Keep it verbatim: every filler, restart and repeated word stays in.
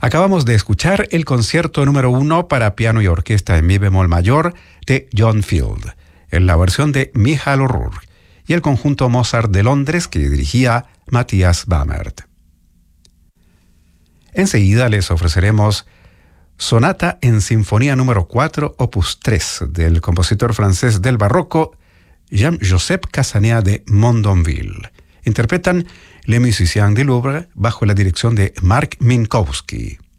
Acabamos de escuchar el concierto número uno para piano y orquesta en mi bemol mayor de John Field, en la versión de Michael O'Rourke, y el conjunto Mozart de Londres que dirigía Matthias Bamert. Enseguida les ofreceremos Sonata en Sinfonía número cuatro, opus tres, del compositor francés del barroco Jean-Joseph Cassagnat de Mondonville. Interpretan Les Musiciens du Louvre bajo la dirección de Marc Minkowski.